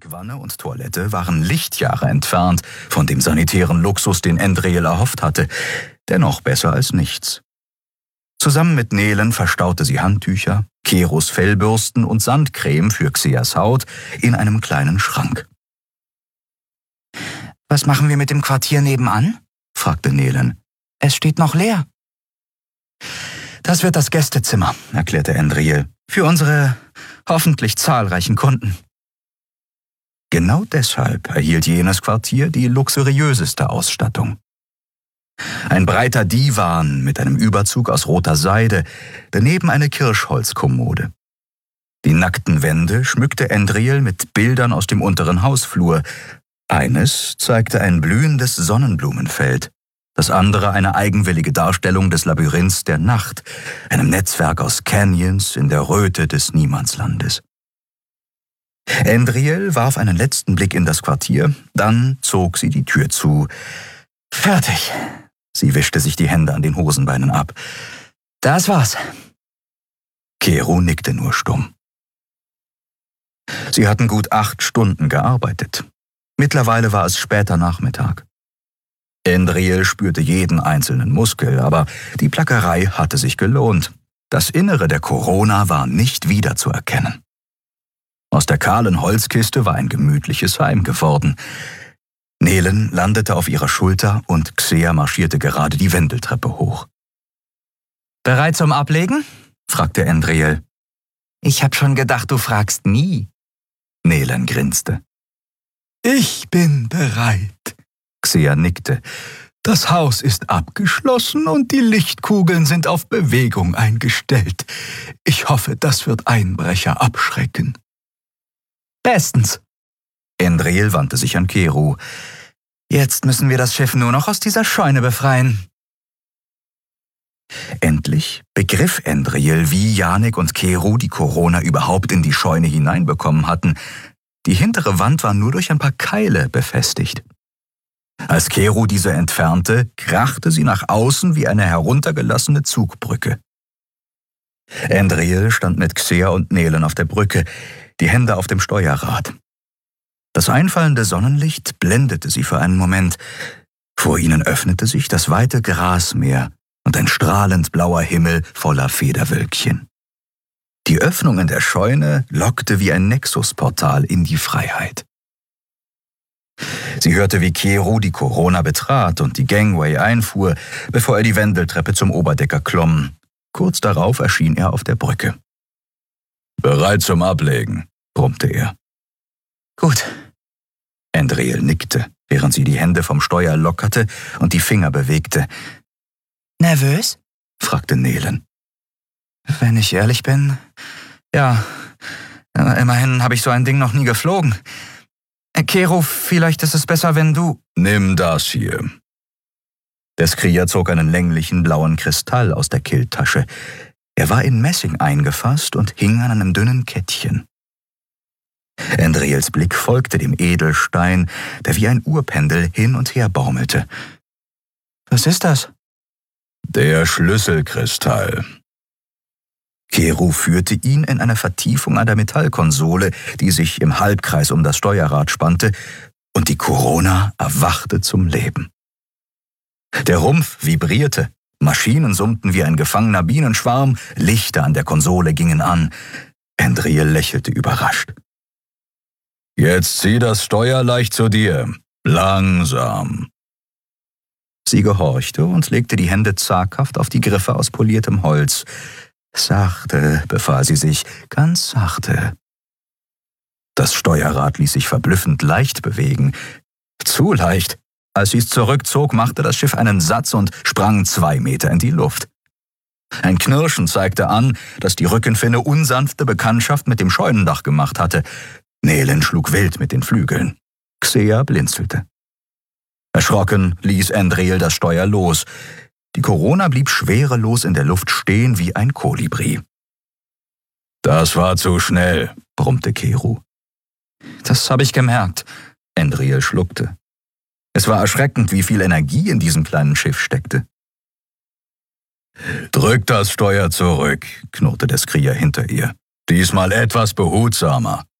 Badewanne und Toilette waren Lichtjahre entfernt von dem sanitären Luxus, den Endriel erhofft hatte, dennoch besser als nichts. Zusammen mit Nelen verstaute sie Handtücher, Keros Fellbürsten und Sandcreme für Xeas Haut in einem kleinen Schrank. »Was machen wir mit dem Quartier nebenan?« fragte Nelen. »Es steht noch leer.« »Das wird das Gästezimmer«, erklärte Endriel, »für unsere hoffentlich zahlreichen Kunden.« Genau deshalb erhielt jenes Quartier die luxuriöseste Ausstattung. Ein breiter Divan mit einem Überzug aus roter Seide, daneben eine Kirschholzkommode. Die nackten Wände schmückte Endriel mit Bildern aus dem unteren Hausflur. Eines zeigte ein blühendes Sonnenblumenfeld, das andere eine eigenwillige Darstellung des Labyrinths der Nacht, einem Netzwerk aus Canyons in der Röte des Niemandslandes. Endriel warf einen letzten Blick in das Quartier, dann zog sie die Tür zu. »Fertig!« Sie wischte sich die Hände an den Hosenbeinen ab. »Das war's.« Kero nickte nur stumm. Sie hatten gut 8 Stunden gearbeitet. Mittlerweile war es später Nachmittag. Endriel spürte jeden einzelnen Muskel, aber die Plackerei hatte sich gelohnt. Das Innere der Corona war nicht wiederzuerkennen. Aus der kahlen Holzkiste war ein gemütliches Heim geworden. Nelen landete auf ihrer Schulter und Xea marschierte gerade die Wendeltreppe hoch. »Bereit zum Ablegen?« fragte Endriel. »Ich hab schon gedacht, du fragst nie.« Nelen grinste. »Ich bin bereit.« Xea nickte. »Das Haus ist abgeschlossen und die Lichtkugeln sind auf Bewegung eingestellt. Ich hoffe, das wird Einbrecher abschrecken.« »Bestens.« Endriel wandte sich an Kero. »Jetzt müssen wir das Schiff nur noch aus dieser Scheune befreien.« Endlich begriff Endriel, wie Janik und Kero die Corona überhaupt in die Scheune hineinbekommen hatten. Die hintere Wand war nur durch ein paar Keile befestigt. Als Kero diese entfernte, krachte sie nach außen wie eine heruntergelassene Zugbrücke. Endriel stand mit Xea und Nelen auf der Brücke, die Hände auf dem Steuerrad. Das einfallende Sonnenlicht blendete sie für einen Moment. Vor ihnen öffnete sich das weite Grasmeer und ein strahlend blauer Himmel voller Federwölkchen. Die Öffnung in der Scheune lockte wie ein Nexusportal in die Freiheit. Sie hörte, wie Kero die Corona betrat und die Gangway einfuhr, bevor er die Wendeltreppe zum Oberdecker klomm. Kurz darauf erschien er auf der Brücke. »Bereit zum Ablegen«, brummte er. »Gut.« Endriel nickte, während sie die Hände vom Steuer lockerte und die Finger bewegte. »Nervös?« fragte Nelen. »Wenn ich ehrlich bin, ja. Immerhin habe ich so ein Ding noch nie geflogen. Kero, vielleicht ist es besser, wenn du...« »Nimm das hier.« Der Skrier zog einen länglichen blauen Kristall aus der Killtasche. Er war in Messing eingefasst und hing an einem dünnen Kettchen. Endriels Blick folgte dem Edelstein, der wie ein Uhrpendel hin und her baumelte. »Was ist das?« »Der Schlüsselkristall.« Kero führte ihn in eine Vertiefung an der Metallkonsole, die sich im Halbkreis um das Steuerrad spannte, und die Corona erwachte zum Leben. Der Rumpf vibrierte, Maschinen summten wie ein gefangener Bienenschwarm, Lichter an der Konsole gingen an. Endriel lächelte überrascht. »Jetzt zieh das Steuer leicht zu dir. Langsam.« Sie gehorchte und legte die Hände zaghaft auf die Griffe aus poliertem Holz. »Sachte«, befahl sie sich, »ganz sachte.« Das Steuerrad ließ sich verblüffend leicht bewegen. Zu leicht. Als sie es zurückzog, machte das Schiff einen Satz und sprang 2 Meter in die Luft. Ein Knirschen zeigte an, dass die Rückenfinne unsanfte Bekanntschaft mit dem Scheunendach gemacht hatte. Nelen schlug wild mit den Flügeln. Xea blinzelte. Erschrocken ließ Endriel das Steuer los. Die Corona blieb schwerelos in der Luft stehen wie ein Kolibri. »Das war zu schnell«, brummte Kero. »Das habe ich gemerkt«, Endriel schluckte. Es war erschreckend, wie viel Energie in diesem kleinen Schiff steckte. »Drück das Steuer zurück«, knurrte der Skrier hinter ihr. »Diesmal etwas behutsamer.«